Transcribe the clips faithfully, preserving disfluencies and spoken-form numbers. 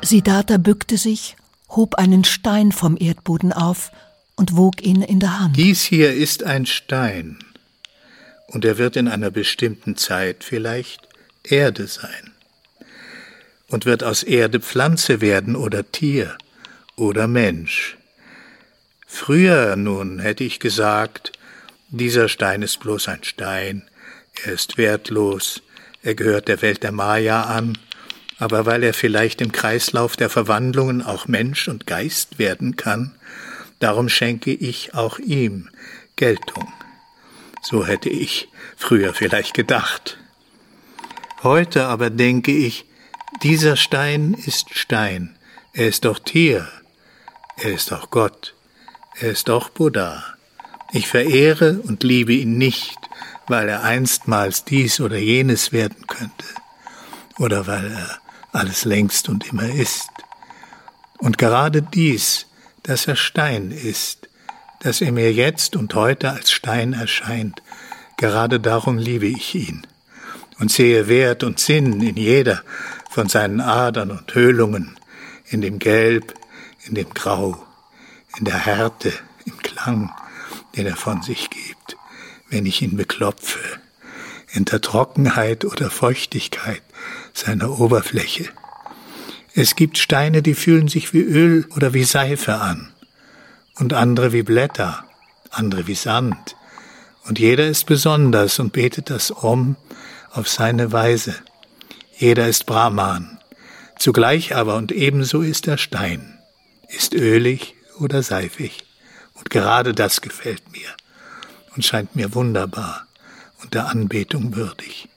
Siddhartha bückte sich, hob einen Stein vom Erdboden auf und wog ihn in der Hand. Dies hier ist ein Stein, und er wird in einer bestimmten Zeit vielleicht Erde sein und wird aus Erde Pflanze werden oder Tier oder Mensch. Früher nun hätte ich gesagt, dieser Stein ist bloß ein Stein, er ist wertlos, er gehört der Welt der Maya an, aber weil er vielleicht im Kreislauf der Verwandlungen auch Mensch und Geist werden kann, darum schenke ich auch ihm Geltung. So hätte ich früher vielleicht gedacht. Heute aber denke ich, dieser Stein ist Stein, er ist doch Tier, er ist auch Gott, er ist auch Buddha. Ich verehre und liebe ihn nicht, weil er einstmals dies oder jenes werden könnte oder weil er alles längst und immer ist. Und gerade dies, dass er Stein ist, dass er mir jetzt und heute als Stein erscheint, gerade darum liebe ich ihn und sehe Wert und Sinn in jeder von seinen Adern und Höhlungen, in dem Gelb, in dem Grau, in der Härte, im Klang, den er von sich gibt, wenn ich ihn beklopfe, in der Trockenheit oder Feuchtigkeit seiner Oberfläche. Es gibt Steine, die fühlen sich wie Öl oder wie Seife an, und andere wie Blätter, andere wie Sand, und jeder ist besonders und betet das Om auf seine Weise. Jeder ist Brahman, zugleich aber und ebenso ist der Stein, ist ölig oder seifig, und gerade das gefällt mir und scheint mir wunderbar und der Anbetung würdig.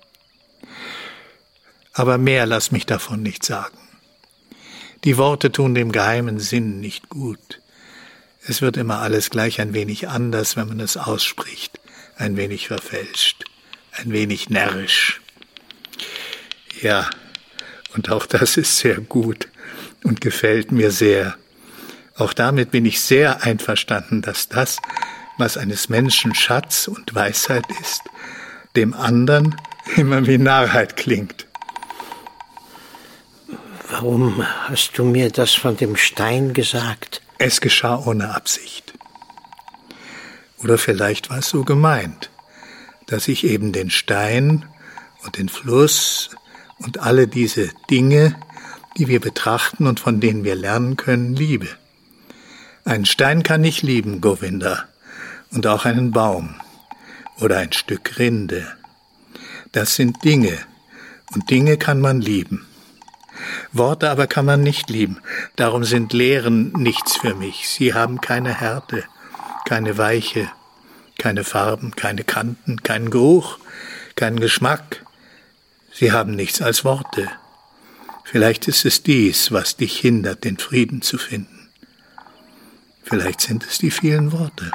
Aber mehr lass mich davon nicht sagen. Die Worte tun dem geheimen Sinn nicht gut. Es wird immer alles gleich ein wenig anders, wenn man es ausspricht, ein wenig verfälscht, ein wenig närrisch. Ja, und auch das ist sehr gut und gefällt mir sehr. Auch damit bin ich sehr einverstanden, dass das, was eines Menschen Schatz und Weisheit ist, dem anderen immer wie Narrheit klingt. Warum hast du mir das von dem Stein gesagt? Es geschah ohne Absicht. Oder vielleicht war es so gemeint, dass ich eben den Stein und den Fluss und alle diese Dinge, die wir betrachten und von denen wir lernen können, liebe. Einen Stein kann ich lieben, Govinda, und auch einen Baum oder ein Stück Rinde. Das sind Dinge, und Dinge kann man lieben. Worte aber kann man nicht lieben. Darum sind Lehren nichts für mich. Sie haben keine Härte, keine Weiche, keine Farben, keine Kanten, keinen Geruch, keinen Geschmack. Sie haben nichts als Worte. Vielleicht ist es dies, was dich hindert, den Frieden zu finden. Vielleicht sind es die vielen Worte.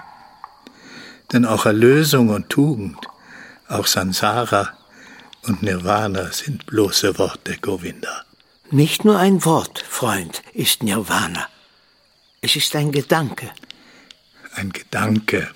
Denn auch Erlösung und Tugend, auch Sansara und Nirvana sind bloße Worte, Govinda. Nicht nur ein Wort, Freund, ist Nirvana. Es ist ein Gedanke. Ein Gedanke.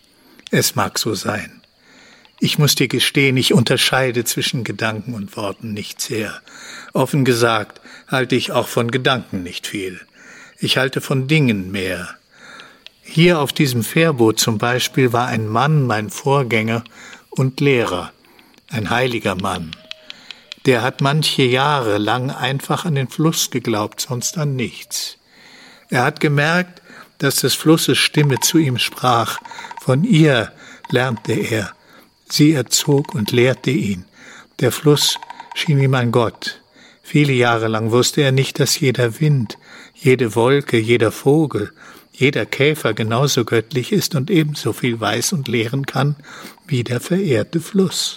Es mag so sein. Ich muss dir gestehen, ich unterscheide zwischen Gedanken und Worten nicht sehr. Offen gesagt halte ich auch von Gedanken nicht viel. Ich halte von Dingen mehr. Hier auf diesem Fährboot zum Beispiel war ein Mann, mein Vorgänger und Lehrer, ein heiliger Mann. Der hat manche Jahre lang einfach an den Fluss geglaubt, sonst an nichts. Er hat gemerkt, dass des Flusses Stimme zu ihm sprach. Von ihr lernte er. Sie erzog und lehrte ihn. Der Fluss schien ihm ein Gott. Viele Jahre lang wusste er nicht, dass jeder Wind, jede Wolke, jeder Vogel, jeder Käfer genauso göttlich ist und ebenso viel weiß und lehren kann wie der verehrte Fluss.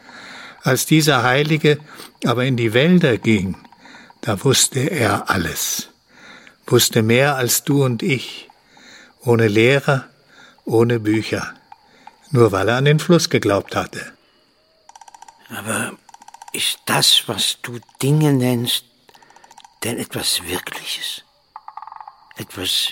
Als dieser Heilige aber in die Wälder ging, da wusste er alles, wusste mehr als du und ich, ohne Lehrer, ohne Bücher, nur weil er an den Fluss geglaubt hatte. Aber ist das, was du Dinge nennst, denn etwas Wirkliches? Etwas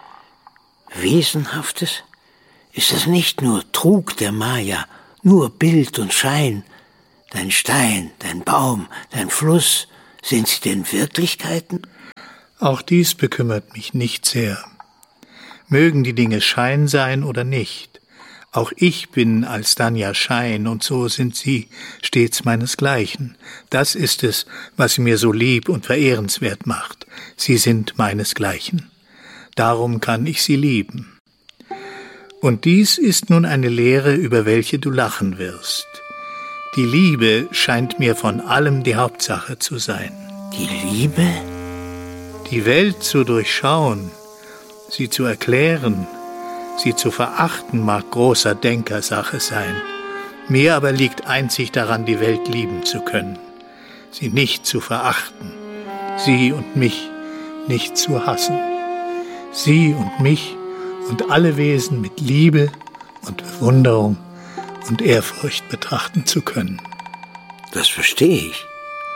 Wesenhaftes? Ist das nicht nur Trug der Maya, nur Bild und Schein? Dein Stein, dein Baum, dein Fluss, sind sie denn Wirklichkeiten? Auch dies bekümmert mich nicht sehr. Mögen die Dinge Schein sein oder nicht, auch ich bin alsdann ja Schein, und so sind sie stets meinesgleichen. Das ist es, was sie mir so lieb und verehrenswert macht. Sie sind meinesgleichen. Darum kann ich sie lieben. Und dies ist nun eine Lehre, über welche du lachen wirst. Die Liebe scheint mir von allem die Hauptsache zu sein. Die Liebe? Die Welt zu durchschauen, sie zu erklären, sie zu verachten mag großer Denkersache sein. Mir aber liegt einzig daran, die Welt lieben zu können, sie nicht zu verachten, sie und mich nicht zu hassen, sie und mich und alle Wesen mit Liebe und Bewunderung und Ehrfurcht betrachten zu können. Das verstehe ich.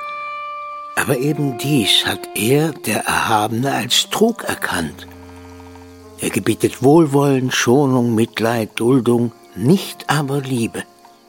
Aber eben dies hat er, der Erhabene, als Trug erkannt. Er gebietet Wohlwollen, Schonung, Mitleid, Duldung, nicht aber Liebe.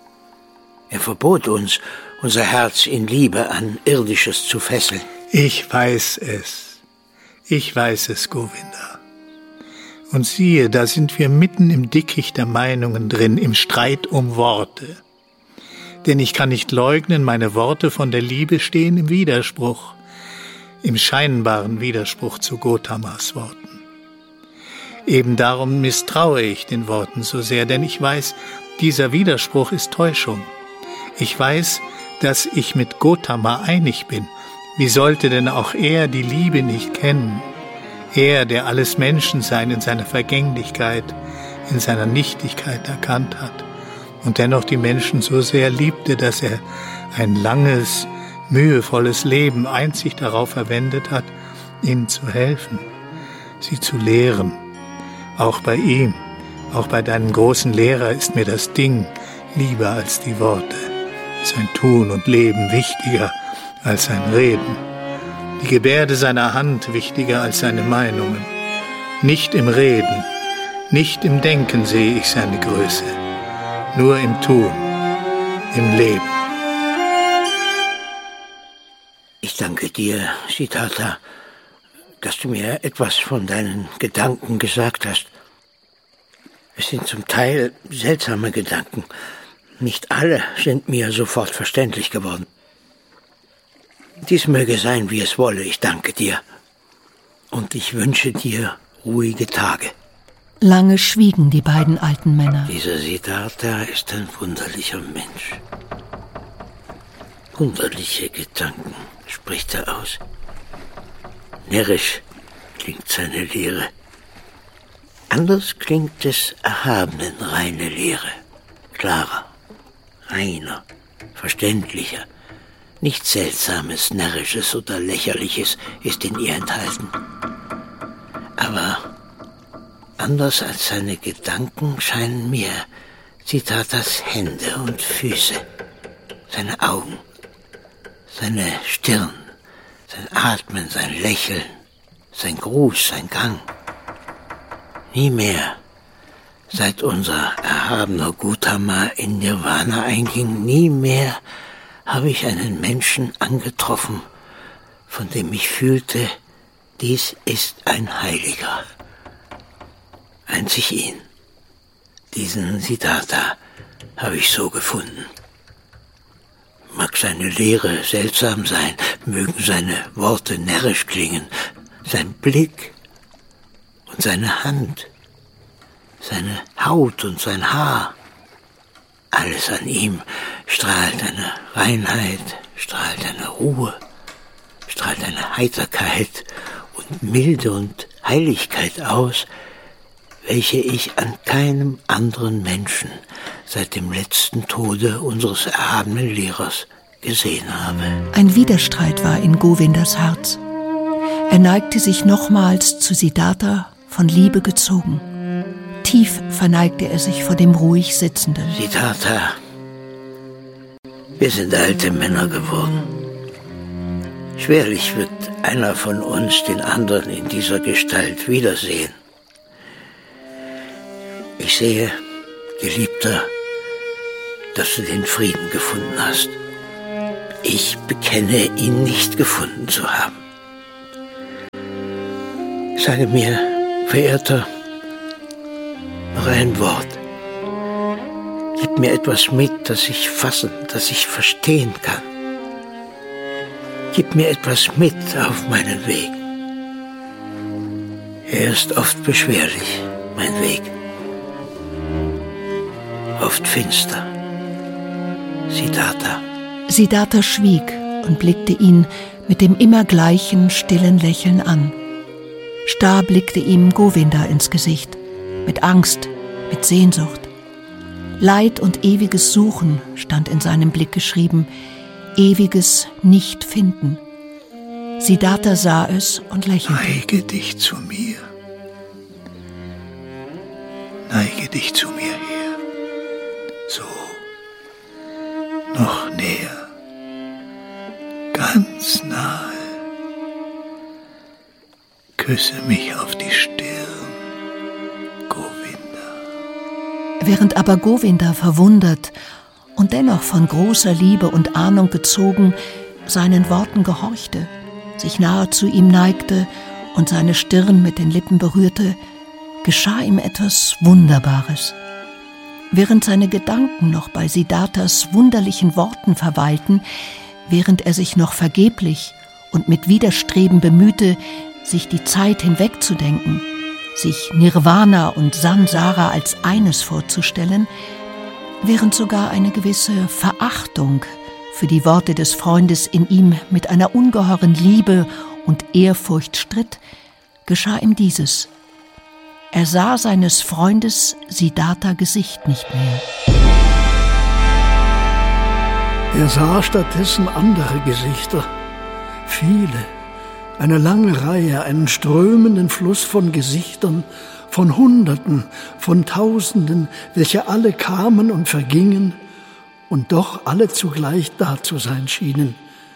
Er verbot uns, unser Herz in Liebe an Irdisches zu fesseln. Ich weiß es. Ich weiß es, Govinda. Und siehe, da sind wir mitten im Dickicht der Meinungen drin, im Streit um Worte. Denn ich kann nicht leugnen, meine Worte von der Liebe stehen im Widerspruch, im scheinbaren Widerspruch zu Gotamas Worten. Eben darum misstraue ich den Worten so sehr, denn ich weiß, dieser Widerspruch ist Täuschung. Ich weiß, dass ich mit Gotama einig bin. Wie sollte denn auch er die Liebe nicht kennen? Er, der alles Menschensein in seiner Vergänglichkeit, in seiner Nichtigkeit erkannt hat und dennoch die Menschen so sehr liebte, dass er ein langes, mühevolles Leben einzig darauf verwendet hat, ihnen zu helfen, sie zu lehren. Auch bei ihm, auch bei deinem großen Lehrer ist mir das Ding lieber als die Worte, sein Tun und Leben wichtiger als sein Reden, die Gebärde seiner Hand wichtiger als seine Meinungen. Nicht im Reden, nicht im Denken sehe ich seine Größe, nur im Tun, im Leben. Ich danke dir, Siddhartha, dass du mir etwas von deinen Gedanken gesagt hast. Es sind zum Teil seltsame Gedanken. Nicht alle sind mir sofort verständlich geworden. Dies möge sein, wie es wolle. Ich danke dir. Und ich wünsche dir ruhige Tage. Lange schwiegen die beiden alten Männer. Dieser Siddhartha ist ein wunderlicher Mensch. Wunderliche Gedanken spricht er aus. Närrisch klingt seine Lehre. Anders klingt des Erhabenen reine Lehre. Klarer, reiner, verständlicher. Nichts Seltsames, Närrisches oder Lächerliches ist in ihr enthalten. Aber anders als seine Gedanken scheinen mir Siddharthas Hände und Füße, seine Augen, seine Stirn, sein Atmen, sein Lächeln, sein Gruß, sein Gang. Nie mehr, seit unser erhabener Gotama in Nirvana einging, nie mehr habe ich einen Menschen angetroffen, von dem ich fühlte, dies ist ein Heiliger. Einzig ihn, diesen Siddhartha, habe ich so gefunden. Mag seine Lehre seltsam sein, mögen seine Worte närrisch klingen, sein Blick und seine Hand, seine Haut und sein Haar, alles an ihm strahlt eine Reinheit, strahlt eine Ruhe, strahlt eine Heiterkeit und Milde und Heiligkeit aus, welche ich an keinem anderen Menschen seit dem letzten Tode unseres erhabenen Lehrers gesehen habe. Ein Widerstreit war in Govindas Herz. Er neigte sich nochmals zu Siddhartha, von Liebe gezogen. Tief verneigte er sich vor dem ruhig Sitzenden. Siddhartha, wir sind alte Männer geworden. Schwerlich wird einer von uns den anderen in dieser Gestalt wiedersehen. Ich sehe, Geliebter, dass du den Frieden gefunden hast. Ich bekenne, ihn nicht gefunden zu haben. Sage mir, Verehrter, noch ein Wort. Gib mir etwas mit, das ich fassen, das ich verstehen kann. Gib mir etwas mit auf meinen Weg. Er ist oft beschwerlich, mein Weg. Oft finster. Siddhartha. Siddhartha schwieg und blickte ihn mit dem immer gleichen stillen Lächeln an. Starr blickte ihm Govinda ins Gesicht, mit Angst, mit Sehnsucht. Leid und ewiges Suchen stand in seinem Blick geschrieben, ewiges Nicht-Finden. Siddhartha sah es und lächelte. Neige dich zu mir. Neige dich zu mir her. So. Noch näher. Ganz nahe. Küsse mich auf die Stirn, Govinda. Während aber Govinda verwundert und dennoch von großer Liebe und Ahnung gezogen seinen Worten gehorchte, sich nahe zu ihm neigte und seine Stirn mit den Lippen berührte, geschah ihm etwas Wunderbares. Während seine Gedanken noch bei Siddharthas wunderlichen Worten verweilten, während er sich noch vergeblich und mit Widerstreben bemühte, sich die Zeit hinwegzudenken, sich Nirvana und Sansara als eines vorzustellen, während sogar eine gewisse Verachtung für die Worte des Freundes in ihm mit einer ungeheuren Liebe und Ehrfurcht stritt, geschah ihm dieses. Er sah seines Freundes Siddhartha Gesicht nicht mehr. Er sah stattdessen andere Gesichter, viele, eine lange Reihe, einen strömenden Fluss von Gesichtern, von Hunderten, von Tausenden, welche alle kamen und vergingen und doch alle zugleich da zu sein schienen,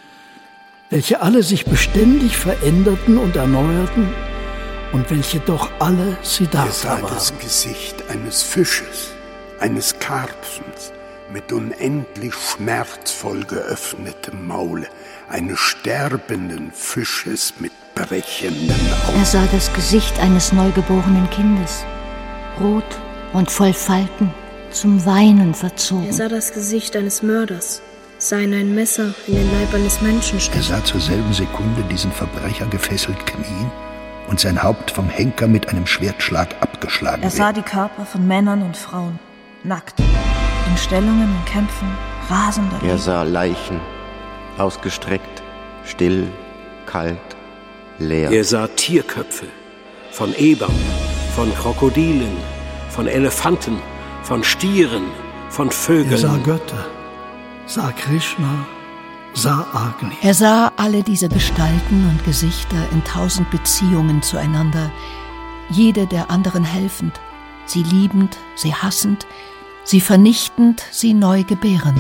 welche alle sich beständig veränderten und erneuerten und welche doch alle Siddhartha waren. Er sah das Gesicht eines Fisches, eines Karpfens, mit unendlich schmerzvoll geöffnetem Maule, eines sterbenden Fisches mit brechenden Augen. Er sah das Gesicht eines neugeborenen Kindes, rot und voll Falten, zum Weinen verzogen. Er sah das Gesicht eines Mörders, sah in ein Messer in den Leib eines Menschen stechen. Er sah zur selben Sekunde diesen Verbrecher gefesselt knien und sein Haupt vom Henker mit einem Schwertschlag abgeschlagen werden. Er sah die Körper von Männern und Frauen, nackt, in Stellungen und Kämpfen, rasender. Er sah Leichen, ausgestreckt, still, kalt, leer. Er sah Tierköpfe, von Ebern, von Krokodilen, von Elefanten, von Stieren, von Vögeln. Er sah Götter, sah Krishna, sah Agni. Er sah alle diese Gestalten und Gesichter in tausend Beziehungen zueinander, jede der anderen helfend, sie liebend, sie hassend, sie vernichtend, sie neu gebärend.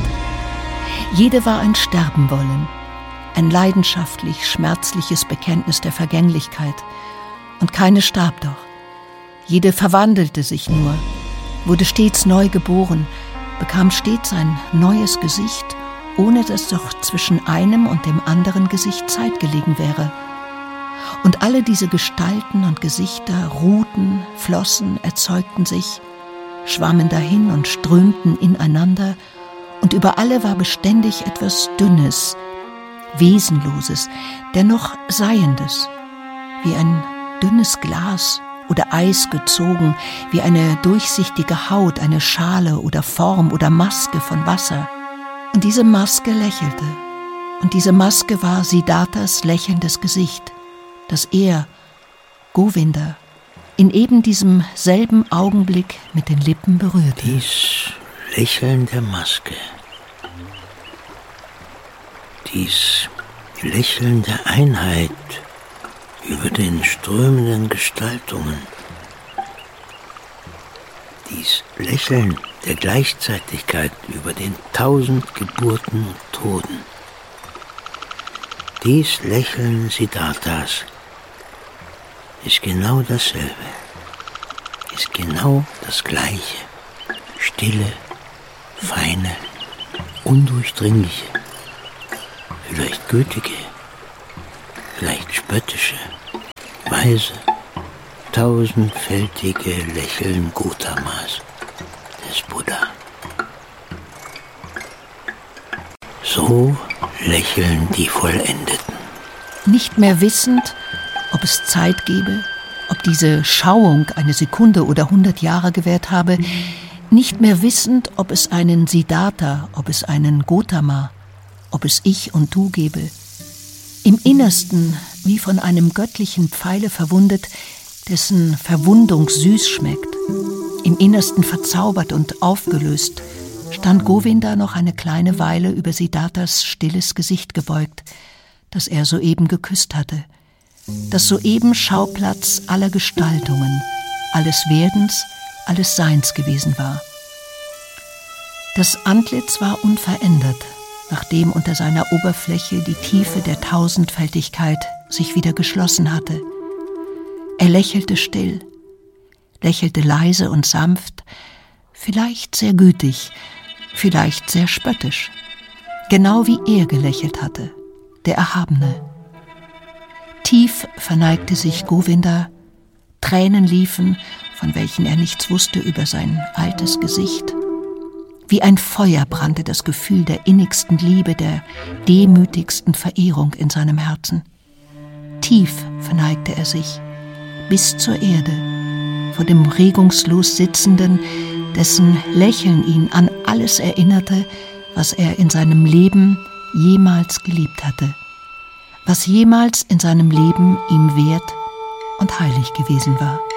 Jede war ein Sterbenwollen, ein leidenschaftlich schmerzliches Bekenntnis der Vergänglichkeit, und keine starb doch. Jede verwandelte sich nur, wurde stets neu geboren, bekam stets ein neues Gesicht, ohne dass doch zwischen einem und dem anderen Gesicht Zeit gelegen wäre. Und alle diese Gestalten und Gesichter ruhten, flossen, erzeugten sich, schwammen dahin und strömten ineinander, und über alle war beständig etwas Dünnes, Wesenloses, dennoch Seiendes, wie ein dünnes Glas oder Eis gezogen, wie eine durchsichtige Haut, eine Schale oder Form oder Maske von Wasser. Und diese Maske lächelte, und diese Maske war Siddharthas lächelndes Gesicht, das er, Govinda, in eben diesem selben Augenblick mit den Lippen berührte. Dies Lächeln der Maske, dies Lächeln der Einheit über den strömenden Gestaltungen, dies Lächeln der Gleichzeitigkeit über den tausend Geburten und Toden, dies Lächeln Siddharthas ist genau dasselbe, ist genau das Gleiche, stille, feine, undurchdringliche, vielleicht gütige, vielleicht spöttische, weise, tausendfältige Lächeln Gautamas, des Buddha. So lächeln die Vollendeten. Nicht mehr wissend, ob es Zeit gebe, ob diese Schauung eine Sekunde oder hundert Jahre gewährt habe, nicht mehr wissend, ob es einen Siddhartha, ob es einen Gautama, ob es Ich und Du gebe. Im Innersten, wie von einem göttlichen Pfeile verwundet, dessen Verwundung süß schmeckt, im Innersten verzaubert und aufgelöst, stand Govinda noch eine kleine Weile über Siddharthas stilles Gesicht gebeugt, das er soeben geküsst hatte, das soeben Schauplatz aller Gestaltungen, alles Werdens, alles Seins gewesen war. Das Antlitz war unverändert, nachdem unter seiner Oberfläche die Tiefe der Tausendfältigkeit sich wieder geschlossen hatte. Er lächelte still, lächelte leise und sanft, vielleicht sehr gütig, vielleicht sehr spöttisch, genau wie er gelächelt hatte, der Erhabene. Tief verneigte sich Govinda, Tränen liefen, von welchen er nichts wusste, über sein altes Gesicht. Wie ein Feuer brannte das Gefühl der innigsten Liebe, der demütigsten Verehrung in seinem Herzen. Tief verneigte er sich, bis zur Erde, vor dem regungslos Sitzenden, dessen Lächeln ihn an alles erinnerte, was er in seinem Leben jemals geliebt hatte, was jemals in seinem Leben ihm wert und heilig gewesen war.